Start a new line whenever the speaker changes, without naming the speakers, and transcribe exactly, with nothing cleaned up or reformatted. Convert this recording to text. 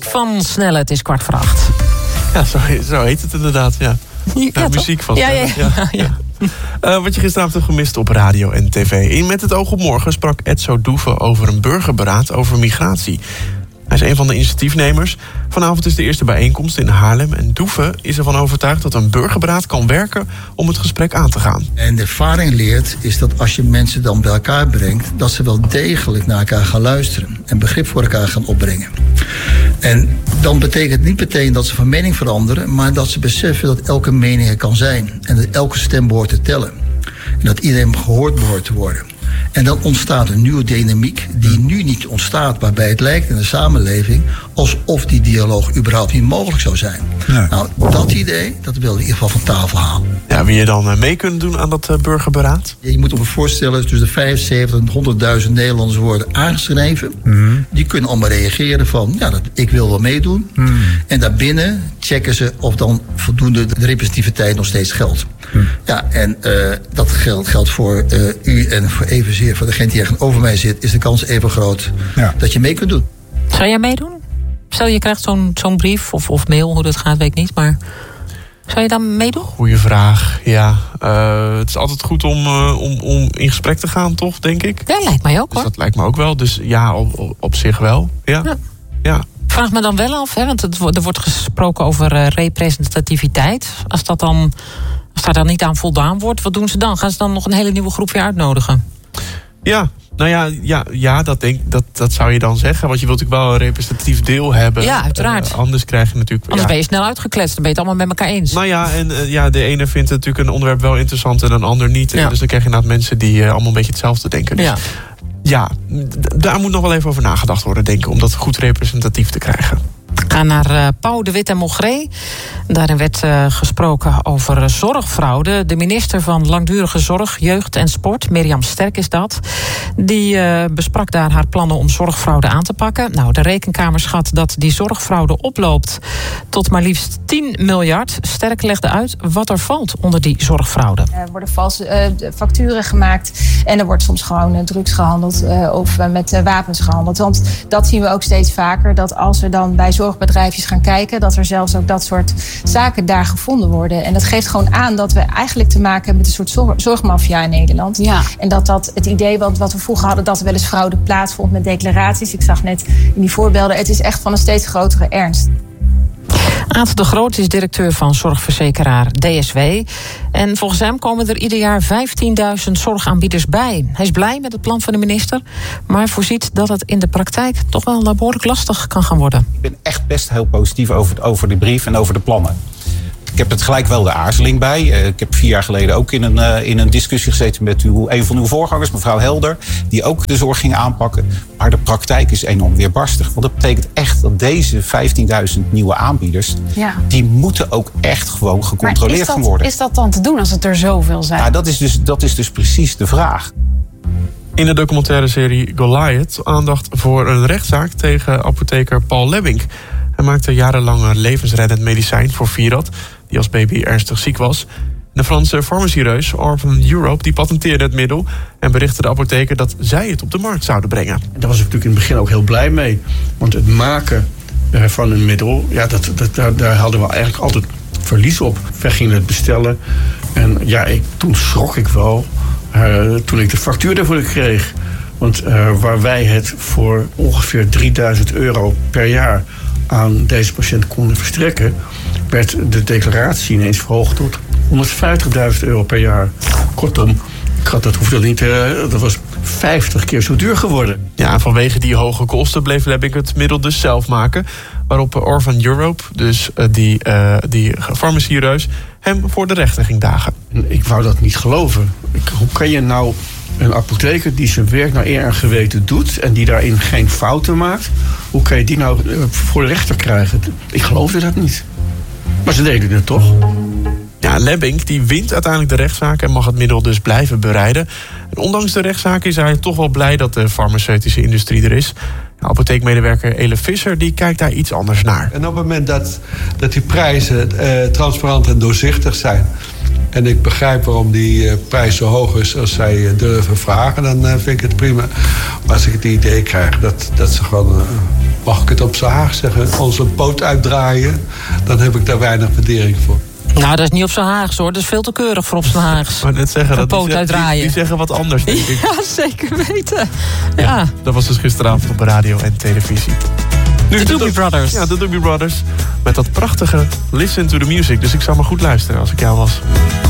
Muziek van Snelle, het is kwart voor acht.
Ja, zo, zo heet het inderdaad, ja.
Ja,
ja, muziek van Snelle.
Ja, ja, ja. ja.
ja. Uh, wat je gisteravond hebt gemist op radio en tv. In Met het oog op morgen sprak Edzo Doeven over een burgerberaad over migratie. Hij is een van de initiatiefnemers. Vanavond is de eerste bijeenkomst in Haarlem. En Doeven is ervan overtuigd dat een burgerberaad kan werken om het gesprek aan te gaan.
En de ervaring leert is dat als je mensen dan bij elkaar brengt, dat ze wel degelijk naar elkaar gaan luisteren. En begrip voor elkaar gaan opbrengen. En dan betekent het niet meteen dat ze van mening veranderen, maar dat ze beseffen dat elke mening er kan zijn. En dat elke stem behoort te tellen. En dat iedereen gehoord behoort te worden. En dan ontstaat een nieuwe dynamiek die nu niet ontstaat, waarbij het lijkt in de samenleving alsof die dialoog überhaupt niet mogelijk zou zijn. Ja. Nou, dat idee, dat wil ik in ieder geval van tafel halen.
Ja, wil je dan mee kunnen doen aan dat uh, burgerberaad?
Je moet je voorstellen, tussen de vijfenzeventig en honderdduizend Nederlanders worden aangeschreven. Mm-hmm. Die kunnen allemaal reageren van, ja, dat, ik wil wel meedoen. Mm. En daarbinnen checken ze of dan voldoende de representativiteit nog steeds geldt. Mm. Ja, en uh, dat geldt, geldt voor uh, u en voor evenzeer voor degene die over mij zit, is de kans even groot ja. dat je mee kunt doen.
Zou jij meedoen? Stel je krijgt zo'n, zo'n brief of, of mail, hoe dat gaat weet ik niet, maar zou je dan meedoen?
Goeie vraag, ja. Uh, het is altijd goed om, uh, om, om in gesprek te gaan, toch, denk ik?
Ja, lijkt mij ook,
dus
hoor.
Dat lijkt me ook wel, dus ja, op, op zich wel. Ja. ja. ja.
Ik vraag me dan wel af, hè, want het, er wordt gesproken over uh, representativiteit. Als dat dan, als daar dan niet aan voldaan wordt, wat doen ze dan? Gaan ze dan nog een hele nieuwe groep weer uitnodigen?
Ja, nou ja, ja, ja dat, denk, dat, dat zou je dan zeggen. Want je wilt natuurlijk wel een representatief deel hebben.
Ja, uiteraard.
Uh, anders krijg je natuurlijk...
Anders
ja.
ben je snel uitgekletst. Dan ben je het allemaal met elkaar eens.
Nou ja, en uh, ja, de ene vindt natuurlijk een onderwerp wel interessant en een ander niet. Ja. Dus dan krijg je inderdaad mensen die uh, allemaal een beetje hetzelfde denken. Dus, ja. ja, d- daar moet nog wel even over nagedacht worden, denk ik. Om dat goed representatief te krijgen.
We gaan naar uh, Pauw de Wit en Mogré. Daarin werd uh, gesproken over uh, zorgfraude. De minister van Langdurige Zorg, Jeugd en Sport, Mirjam Sterk is dat, die uh, besprak daar haar plannen om zorgfraude aan te pakken. Nou, de Rekenkamer schat dat die zorgfraude oploopt tot maar liefst tien miljard. Sterk legde uit wat er valt onder die zorgfraude.
Er worden valse uh, facturen gemaakt en er wordt soms gewoon uh, drugs gehandeld uh, of uh, met uh, wapens gehandeld. Want dat zien we ook steeds vaker, dat als we dan bij zorgbedrijfjes gaan kijken, dat er zelfs ook dat soort zaken daar gevonden worden. En dat geeft gewoon aan dat we eigenlijk te maken hebben met een soort zorg, zorgmafia in Nederland. Ja. En dat dat het idee wat, wat we vroeger hadden, dat er wel eens fraude plaatsvond met declaraties. Ik zag net in die voorbeelden, het is echt van een steeds grotere ernst.
Aad de Groot is directeur van zorgverzekeraar D S W. En volgens hem komen er ieder jaar vijftienduizend zorgaanbieders bij. Hij is blij met het plan van de minister, maar voorziet dat het in de praktijk toch wel behoorlijk lastig kan gaan worden.
Ik ben echt best heel positief over, over de brief en over de plannen. Ik heb het gelijk wel de aarzeling bij. Uh, ik heb vier jaar geleden ook in een, uh, in een discussie gezeten met uw, een van uw voorgangers, mevrouw Helder, die ook de zorg ging aanpakken. Maar de praktijk is enorm weerbarstig. Want dat betekent echt dat deze vijftienduizend nieuwe aanbieders, ja. die moeten ook echt gewoon gecontroleerd gaan worden.
Is dat dan te doen als het er zoveel zijn?
Ja, dat is dus, dat is dus precies de vraag.
In de documentaire serie Goliath aandacht voor een rechtszaak tegen apotheker Paul Lebbink. Hij maakte jarenlang een levensreddend medicijn voor Virat, die als baby ernstig ziek was. De Franse farmaciereus Orphan Europe die patenteerde het middel en berichtte de apotheker dat zij het op de markt zouden brengen.
Daar was ik natuurlijk in het begin ook heel blij mee. Want het maken van een middel, ja, dat, dat, daar, daar hadden we eigenlijk altijd verlies op. We gingen het bestellen en ja, ik, toen schrok ik wel uh, toen ik de factuur daarvoor kreeg. Want uh, waar wij het voor ongeveer drieduizend euro per jaar aan deze patiënt konden verstrekken, werd de declaratie ineens verhoogd tot honderdvijftigduizend euro per jaar. Kortom, ik had dat hoefde niet, uh, dat was vijftig keer zo duur geworden.
Ja, vanwege die hoge kosten bleef Lebbink het middel dus zelf maken, waarop Orphan Europe, dus uh, die, uh, die farmaciereus, hem voor de rechter ging dagen.
Ik wou dat niet geloven. Ik, hoe kan je nou een apotheker die zijn werk naar eer en geweten doet en die daarin geen fouten maakt, hoe kan je die nou voor de rechter krijgen? Ik geloofde dat niet. Maar ze deden het toch.
Ja, Lebbink die wint uiteindelijk de rechtszaak en mag het middel dus blijven bereiden. En ondanks de rechtszaak is hij toch wel blij dat de farmaceutische industrie er is. De apotheekmedewerker Ele Visser die kijkt daar iets anders naar.
En op het moment dat, dat die prijzen uh, transparant en doorzichtig zijn, en ik begrijp waarom die uh, prijs zo hoog is als zij uh, durven vragen, dan uh, vind ik het prima. Maar als ik het idee krijg dat, dat ze gewoon uh, mag ik het op z'n Haag zeggen, onze poot uitdraaien, dan heb ik daar weinig waardering voor.
Nou, dat is niet op z'n Haags hoor. Dat is veel te keurig voor op z'n Haags.
Maar net zeggen, dat
poot
die,
uitdraaien.
Die, die zeggen wat anders, denk ik.
Ja, zeker weten. Ja.
Ja, dat was dus gisteravond op radio en televisie. Nu
de Doobie Brothers.
Ja, de Doobie Brothers. Met dat prachtige Listen to the Music. Dus ik zou maar goed luisteren als ik jou was.